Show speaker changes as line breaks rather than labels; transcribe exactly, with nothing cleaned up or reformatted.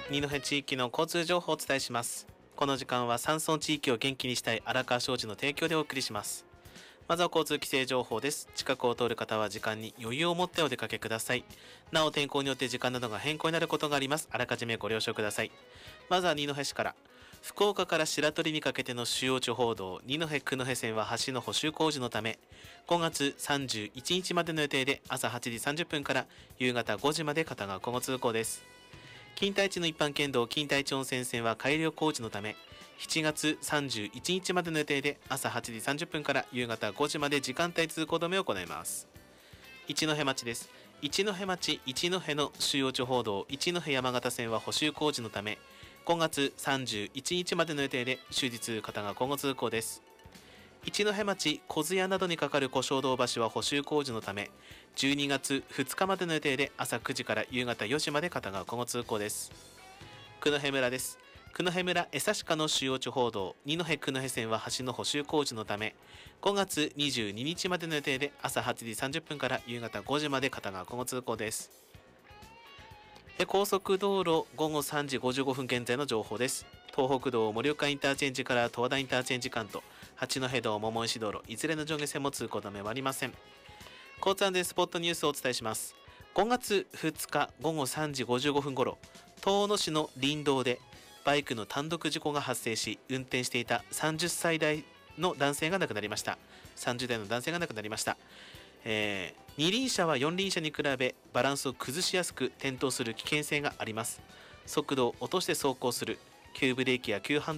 二戸地域の交通情報をお伝えします。この時間は山村地域を元気にしたい荒川商事の提供でお送りします。まずは交通規制情報です。近くを通る方は時間に余裕を持ってお出かけください。なお天候によって時間などが変更になることがあります。あらかじめご了承ください。まずは二戸市から。福岡から白鳥にかけての主要地方道二戸九戸線は橋の補修工事のため、ごがつさんじゅういちにちまでの予定で朝はちじさんじゅっぷんから夕方ごじまで片側交互通行です。錦帯地の一般県道錦帯地温泉線は改良工事のため、しちがつさんじゅういちにちまでの予定で朝はちじさんじゅっぷんから夕方ごじまで時間帯通行止めを行います。一戸町です。一戸町一戸の主要地方道一戸山形線は補修工事のため、ごがつさんじゅういちにちまでの予定で終日片側交互通行です。一戸町小津屋などにかかる小正道橋は補修工事のため、じゅうにがつふつかまでの予定で朝くじから夕方よじまで片側交互通行です。九戸村です。九戸村江差鹿の主要地方道二戸九戸線は橋の補修工事のため、ごがつにじゅうににちまでの予定で朝はちじさんじゅっぷんから夕方ごじまで片側交互通行です。高速道路ごごさんじごじゅうごふん現在の情報です。東北道盛岡インターチェンジから十和田インターチェンジ間と八戸道桃石道路いずれの上下線も通行止めはありません。交通安全スポットニュースをお伝えします。ごがつふつかごごさんじごじゅうごふんごろ、遠野市の林道でバイクの単独事故が発生し、運転していたさんじゅっさい代の男性が亡くなりました。さんじゅう代の男性が亡くなりました。えー、二輪車は四輪車に比べバランスを崩しやすく転倒する危険性があります。速度を落として走行する、急ブレーキや急ハン